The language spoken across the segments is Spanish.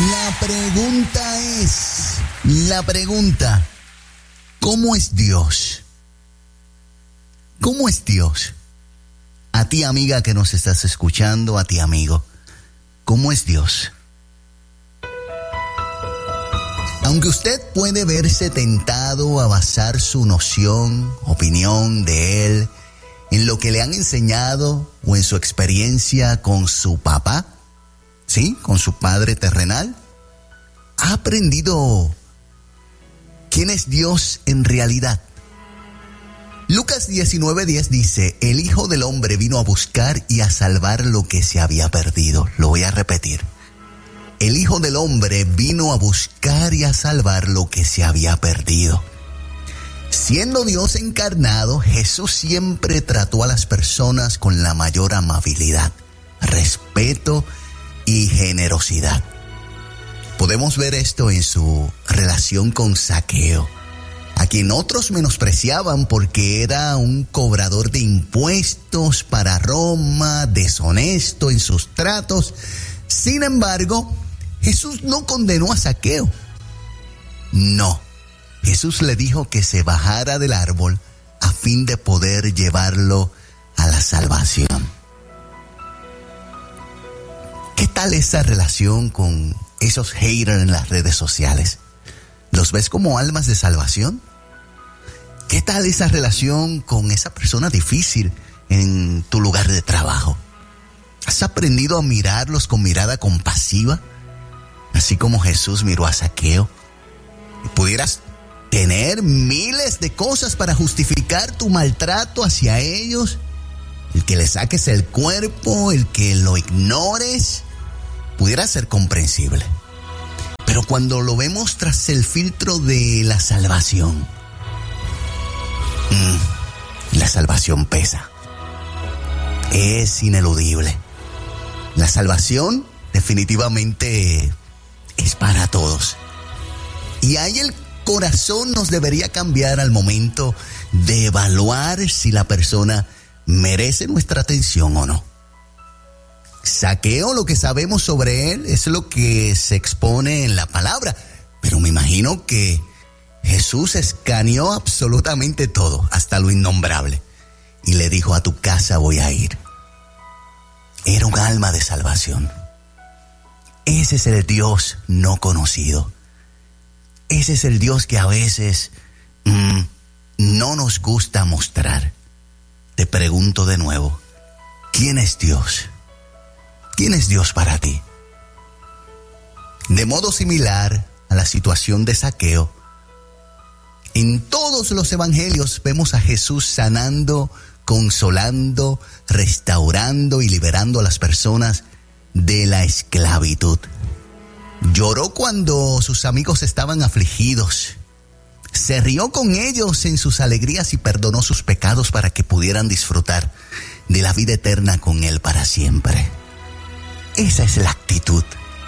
La pregunta, ¿cómo es Dios? ¿Cómo es Dios? A ti, amiga, que nos estás escuchando, a ti, amigo, ¿cómo es Dios? Aunque usted puede verse tentado a basar su opinión de Él en lo que le han enseñado o en su experiencia con su papá, ¿sí? Con su padre terrenal, ¿ha aprendido quién es Dios en realidad? Lucas 19:10 dice, el Hijo del Hombre vino a buscar y a salvar lo que se había perdido. Lo voy a repetir. El Hijo del Hombre vino a buscar y a salvar lo que se había perdido. Siendo Dios encarnado, Jesús siempre trató a las personas con la mayor amabilidad, respeto y generosidad. Podemos ver esto en su relación con Zaqueo, a quien otros menospreciaban porque era un cobrador de impuestos para Roma, deshonesto en sus tratos. Sin embargo, Jesús no condenó a Zaqueo. No, Jesús le dijo que se bajara del árbol a fin de poder llevarlo a la salvación. ¿Qué tal esa relación con esos haters en las redes sociales? ¿Los ves como almas de salvación? ¿Qué tal esa relación con esa persona difícil en tu lugar de trabajo? ¿Has aprendido a mirarlos con mirada compasiva? Así como Jesús miró a Zaqueo. Y pudieras tener miles de cosas para justificar tu maltrato hacia ellos. El que le saques el cuerpo, el que lo ignores, pudiera ser comprensible. Pero cuando lo vemos tras el filtro de la salvación, la salvación pesa. Es ineludible. La salvación definitivamente es para todos. Y ahí el corazón nos debería cambiar al momento de evaluar si la persona merece nuestra atención o no. Zaqueo, lo que sabemos sobre él es lo que se expone en la palabra, pero me imagino que Jesús escaneó absolutamente todo, hasta lo innombrable, y le dijo, a tu casa voy a ir. Era un alma de salvación. Ese es el Dios no conocido. Ese es el Dios que a veces no nos gusta mostrar. Te pregunto de nuevo, ¿quién es Dios? ¿Quién es Dios para ti? De modo similar a la situación de Zaqueo, en todos los evangelios vemos a Jesús sanando, consolando, restaurando y liberando a las personas de la esclavitud. Lloró cuando sus amigos estaban afligidos. Se rió con ellos en sus alegrías y perdonó sus pecados para que pudieran disfrutar de la vida eterna con Él para siempre. Esa es la actitud.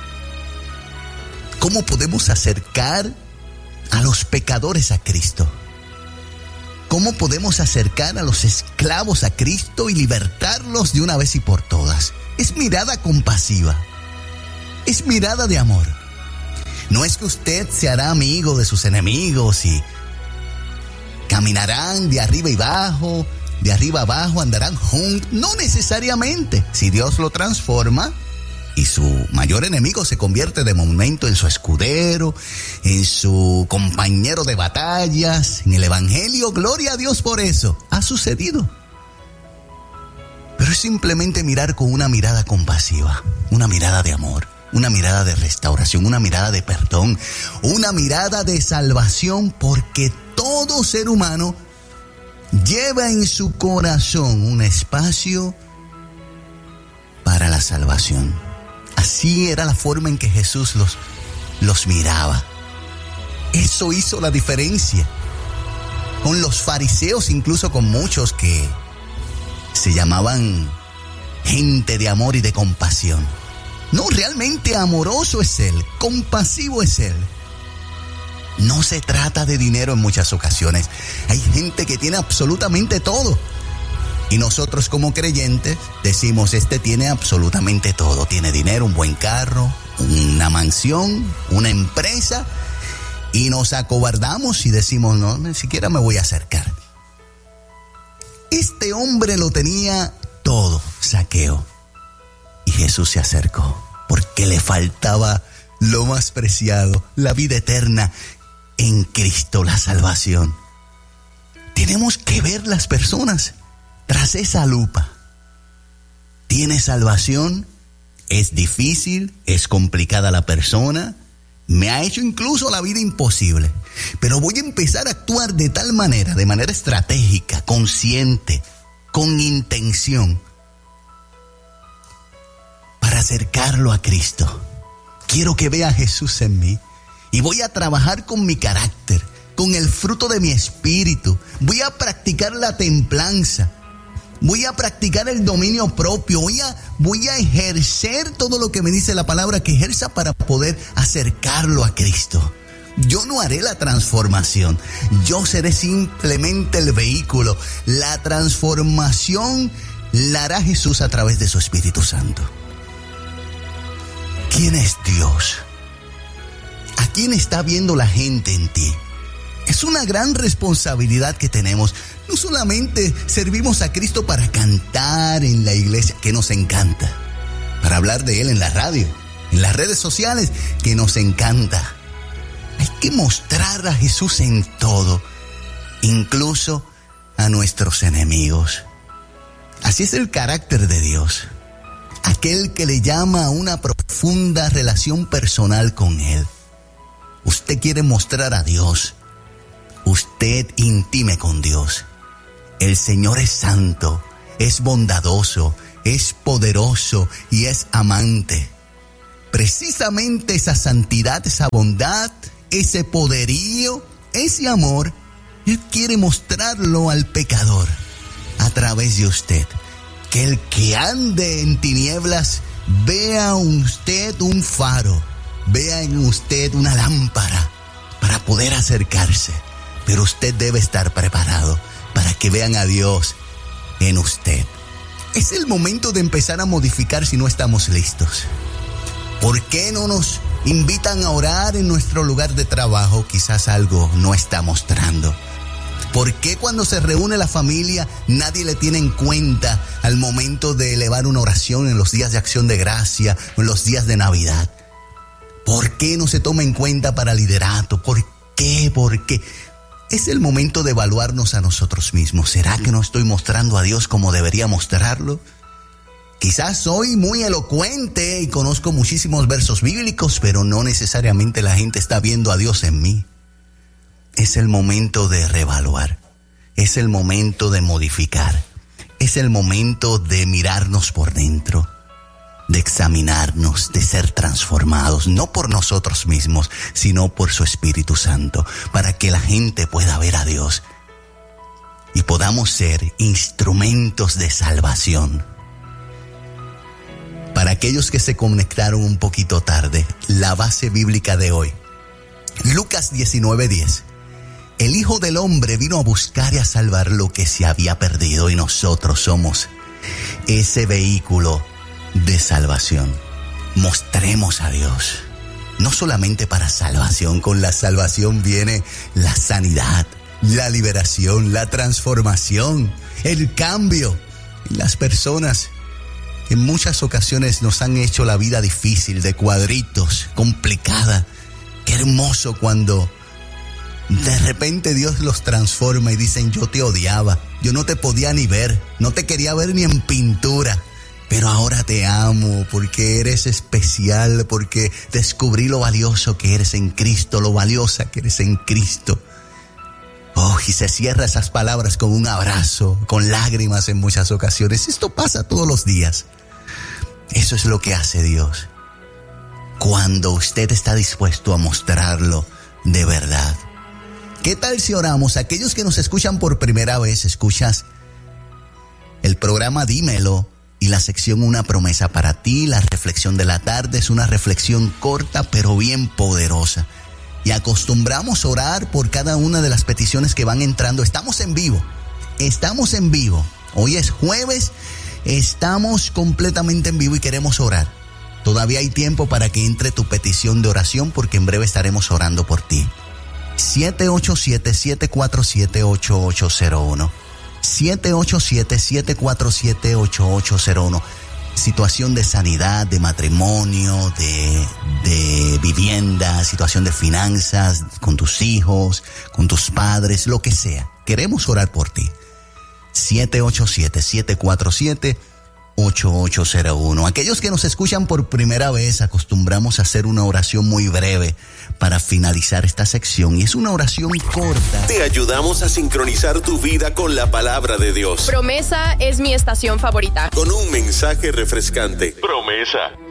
¿Cómo podemos acercar a los pecadores a Cristo? ¿Cómo podemos acercar a los esclavos a Cristo y libertarlos de una vez y por todas? Es mirada compasiva. Es mirada de amor. No es que usted se hará amigo de sus enemigos y caminarán de arriba y abajo, de arriba abajo, andarán juntos. No necesariamente. Si Dios lo transforma y su mayor enemigo se convierte de momento en su escudero, en su compañero de batallas, en el evangelio, gloria a Dios por eso. Ha sucedido. Pero es simplemente mirar con una mirada compasiva, una mirada de amor, una mirada de restauración, una mirada de perdón, una mirada de salvación, porque todo ser humano lleva en su corazón un espacio para la salvación. Así era la forma en que Jesús los miraba. Eso hizo la diferencia. Con los fariseos, incluso con muchos que se llamaban gente de amor y de compasión. No, realmente amoroso es Él, compasivo es Él. No se trata de dinero en muchas ocasiones. Hay gente que tiene absolutamente todo. Y nosotros como creyentes decimos, este tiene absolutamente todo. Tiene dinero, un buen carro, una mansión, una empresa, y nos acobardamos y decimos, no, ni siquiera me voy a acercar. Este hombre lo tenía todo, Zaqueo. Y Jesús se acercó porque le faltaba lo más preciado, la vida eterna en Cristo, la salvación. Tenemos que ver las personas tras esa lupa. ¿Tiene salvación? ¿Es difícil? ¿Es complicada la persona? Me ha hecho incluso la vida imposible. Pero voy a empezar a actuar de tal manera, de manera estratégica, consciente, con intención, para acercarlo a Cristo. Quiero que vea a Jesús en mí. Y voy a trabajar con mi carácter, con el fruto de mi espíritu. Voy a practicar la templanza. Voy a practicar el dominio propio. Voy a ejercer todo lo que me dice la palabra que ejerza para poder acercarlo a Cristo. Yo no haré la transformación. Yo seré simplemente el vehículo. La transformación la hará Jesús a través de su Espíritu Santo. ¿Quién es Dios? ¿A quién está viendo la gente en ti? Es una gran responsabilidad que tenemos. No solamente servimos a Cristo para cantar en la iglesia, que nos encanta, para hablar de Él en la radio, en las redes sociales, que nos encanta. Hay que mostrar a Jesús en todo, incluso a nuestros enemigos. Así es el carácter de Dios, aquel que le llama a una profunda relación personal con Él. Usted quiere mostrar a Dios. Usted intime con Dios. El Señor es santo, es bondadoso, es poderoso y es amante. Precisamente esa santidad, esa bondad, ese poderío, ese amor, Él quiere mostrarlo al pecador a través de usted. Que el que ande en tinieblas vea en usted un faro, vea en usted una lámpara para poder acercarse. Pero usted debe estar preparado para que vean a Dios en usted. Es el momento de empezar a modificar si no estamos listos. ¿Por qué no nos invitan a orar en nuestro lugar de trabajo? Quizás algo no está mostrando. ¿Por qué cuando se reúne la familia nadie le tiene en cuenta al momento de elevar una oración en los días de Acción de Gracia o en los días de Navidad? ¿Por qué no se toma en cuenta para liderato? ¿Por qué? ¿Por qué? Es el momento de evaluarnos a nosotros mismos. ¿Será que no estoy mostrando a Dios como debería mostrarlo? Quizás soy muy elocuente y conozco muchísimos versos bíblicos, pero no necesariamente la gente está viendo a Dios en mí. Es el momento de reevaluar. Es el momento de modificar. Es el momento de mirarnos por dentro, de examinarnos, de ser transformados, no por nosotros mismos, sino por su Espíritu Santo, para que la gente pueda ver a Dios y podamos ser instrumentos de salvación. Para aquellos que se conectaron un poquito tarde, la base bíblica de hoy, Lucas 19:10. El Hijo del Hombre vino a buscar y a salvar lo que se había perdido, y nosotros somos ese vehículo de salvación. Mostremos a Dios, no solamente para salvación. Con la salvación viene la sanidad, la liberación, la transformación, el cambio. Las personas en muchas ocasiones nos han hecho la vida difícil, de cuadritos, complicada. Qué hermoso cuando de repente Dios los transforma y dicen: yo te odiaba, yo no te podía ni ver, no te quería ver ni en pintura, pero ahora te amo porque eres especial, porque descubrí lo valioso que eres en Cristo, lo valiosa que eres en Cristo. Oh, y se cierra esas palabras con un abrazo, con lágrimas en muchas ocasiones. Esto pasa todos los días. Eso es lo que hace Dios cuando usted está dispuesto a mostrarlo de verdad. ¿Qué tal si oramos? Aquellos que nos escuchan por primera vez, escuchas el programa Dímelo y la sección Una Promesa para Ti. La reflexión de la tarde es una reflexión corta pero bien poderosa. Y acostumbramos a orar por cada una de las peticiones que van entrando. Estamos en vivo. Hoy es jueves, estamos completamente en vivo y queremos orar. Todavía hay tiempo para que entre tu petición de oración porque en breve estaremos orando por ti. 787-747-8801. 787-747-8801. Situación de sanidad, de matrimonio, de vivienda, situación de finanzas, con tus hijos, con tus padres, lo que sea. Queremos orar por ti. 787-747-8801. Aquellos que nos escuchan por primera vez, acostumbramos a hacer una oración muy breve para finalizar esta sección, y es una oración corta. Te ayudamos a sincronizar tu vida con la palabra de Dios. Promesa es mi estación favorita. Con un mensaje refrescante. Promesa.